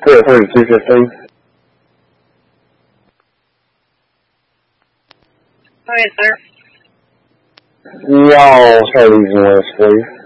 3215. Go ahead, sir. Y'all start using this, please.